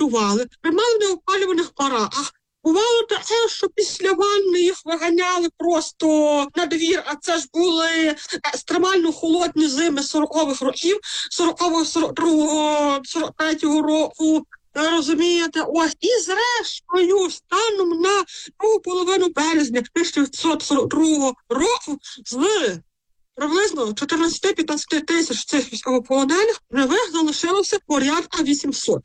голодували, тримали в неопалюваних бараках. Бувало таке, що після ванни їх виганяли просто на двір, а це ж були екстремально холодні зими 40-х років, 40-го, 42-го, 43-го року. Розумієте, ось. І зрештою, станом на другу половину березня 1942 року з приблизно 14-15 тисяч цих військовополонених живих залишилося порядка 800.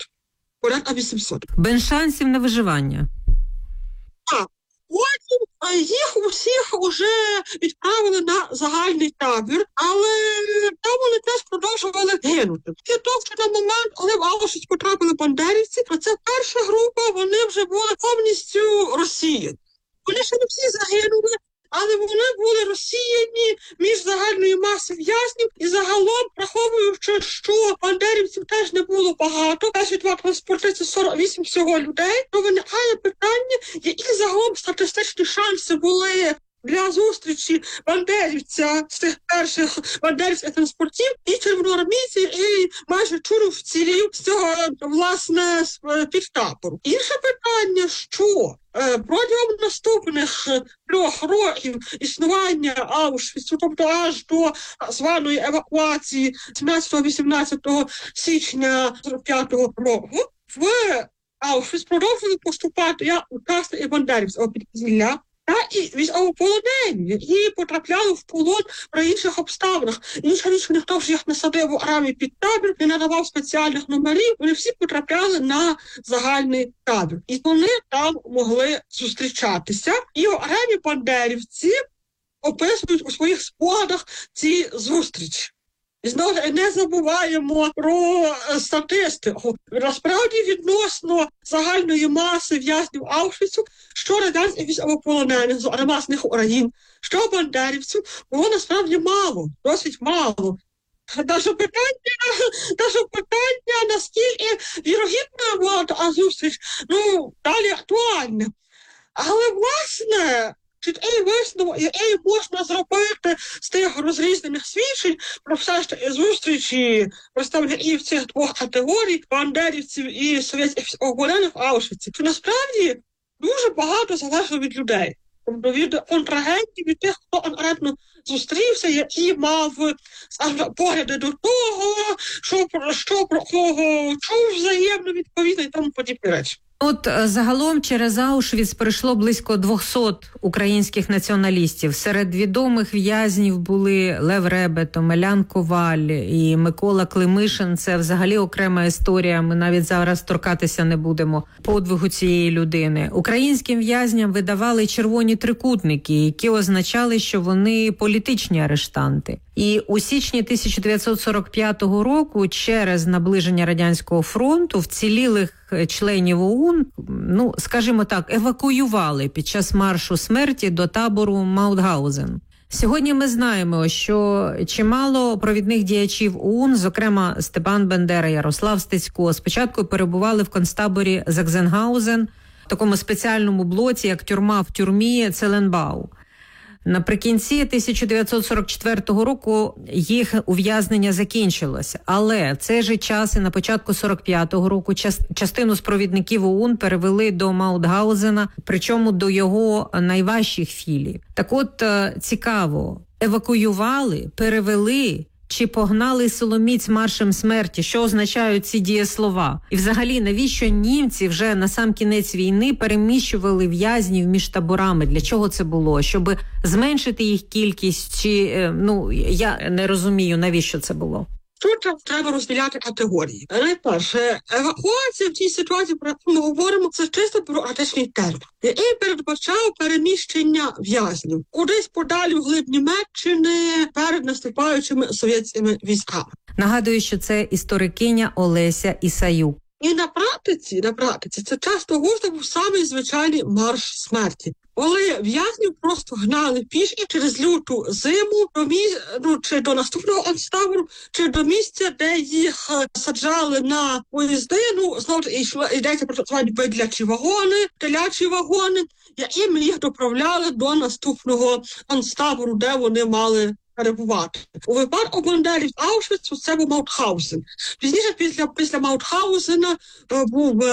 Без шансів на виживання. Так. Потім їх усіх уже відправили на загальний табір, але там вони теж продовжували гинути. І тобто на момент, коли в Аушвіц потрапили бандерівці, то це перша група, вони вже були повністю розсіяні. Вони ще не всі загинули, але вони були розсіяні між загальною масою в'язнів, і загалом, враховуючи, що бандерівців теж не було багато, перші два транспорти – це 48 всього людей, то виникає питання, які загалом статистичні шанси були для зустрічі бандерівця з тих перших бандерівських транспортів і червоноармійців, і майже чурівців з цього, власне, під табору. Інше питання, що протягом наступних 3 років існування Аушвіцу, тобто аж до званої евакуації 17-18 січня 45-го року, в Аушвіц продовжували поступати як учасники бандерівського підпілля, та і військовополонені, які потрапляли в полон при інших обставинах. Інша річ, ніхто вже їх не садив у Арамі під табір, не надавав спеціальних номерів, вони всі потрапляли на загальний табір. І вони там могли зустрічатися. І в Арамі бандерівці описують у своїх спогадах ці зустрічі. І знову не забуваємо про статистику. Насправді, відносно загальної маси в'язнів Аушвіцу, що радянських військовополонених, зокрема з них країн, що бандерівців, було насправді мало, досить мало. Наше питання, наскільки вірогідною була та зустріч, далі актуальне. Але, власне, чіткий висновок, який можна зробити з тих розрізнених свідчень про все ж таки зустрічі представників цих двох категорій, бандерівців і совєтських військовополонених в Аушвіці, що насправді дуже багато залежало від людей. Тобто від контрагентів, від тих, хто конкретно зустрівся, який мав, скажімо, погляди до того, що про кого чув взаємно відповідно і тому подібні речі. От загалом через Аушвіц пройшло близько 200 українських націоналістів. Серед відомих в'язнів були Лев Ребет, Омелян Коваль і Микола Климишин. Це взагалі окрема історія, ми навіть зараз торкатися не будемо подвигу цієї людини. Українським в'язням видавали червоні трикутники, які означали, що вони політичні арештанти. І у січні 1945 року через наближення Радянського фронту вцілілих членів ОУН, скажімо так, евакуювали під час маршу смерті до табору Маутгаузен. Сьогодні ми знаємо, що чимало провідних діячів ОУН, зокрема Степан Бендера, Ярослав Стецько, спочатку перебували в концтаборі Заксенгаузен, в такому спеціальному блоці, як тюрма в тюрмі Целенбау. Наприкінці 1944 року їх ув'язнення закінчилося. Але в цей же час і на початку 45-го року частину з провідників ОУН перевели до Маутгаузена, причому до його найважчих філій. Так от, цікаво, евакуювали, перевели чи погнали силоміць маршем смерті? Що означають ці дієслова? І взагалі, навіщо німці вже на сам кінець війни переміщували в'язнів між таборами? Для чого це було? Щоб зменшити їх кількість? Чи, я не розумію, навіщо це було? Тут треба розділяти категорії. Найперше, евакуація в цій ситуації, про яку ми говоримо, це чисто бюрократичний термін, який передбачав переміщення в'язнів кудись подалі в глиб Німеччини перед наступаючими совєтськими військами. Нагадую, що це історикиня Олеся Ісаюк. І на практиці це часто був самий звичайний марш смерті. Коли в'язнів просто гнали пішки через люту зиму чи до наступного концтабору, чи до місця, де їх саджали на поїзди. Знову йдеться про так звані телячі вагони, яким їх доправляли до наступного концтабору, де вони мали перебувати. У випадку бандерів Аушвіцу це був Маутгаузен. Пізніше, після Маутгаузена, був